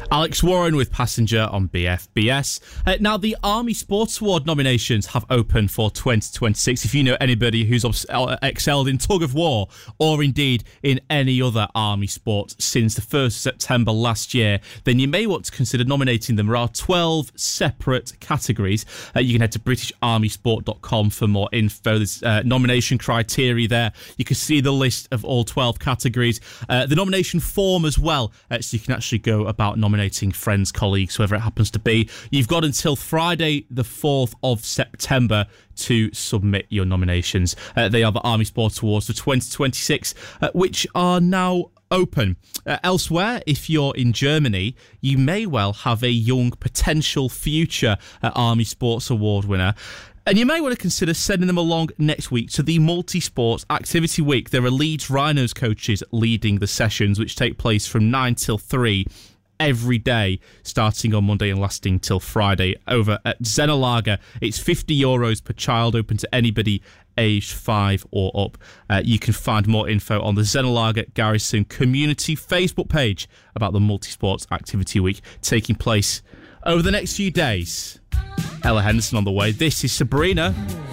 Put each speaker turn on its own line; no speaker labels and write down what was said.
Alex Warren with Passenger on BFBS. Now, the Army Sports Award nominations have opened for 2026. If you know anybody who's excelled in tug of war or indeed in any other Army sport since the 1st of September last year, then you may want to consider nominating them. There are 12 separate categories. You can head to britisharmysport.com for more info. There's nomination criteria there. You can see the list of all 12 categories. The nomination form as well, so you can actually go about nominating friends, colleagues, whoever it happens to be. You've got until Friday the 4th of September to submit your nominations. They are the Army Sports Awards for 2026, which are now open. Elsewhere, if you're in Germany, you may well have a young potential future Army Sports Award winner. And you may want to consider sending them along next week to the Multi-Sports Activity Week. There are Leeds Rhinos coaches leading the sessions, which take place from 9 till 3 every day, starting on Monday and lasting till Friday over at Zennerlager. It's €50 per child, open to anybody aged 5 or up. You can find more info on the Zennerlager Garrison community Facebook page about the Multi-Sports Activity Week taking place over the next few days. Ella Henderson on the way. This is Sabrina.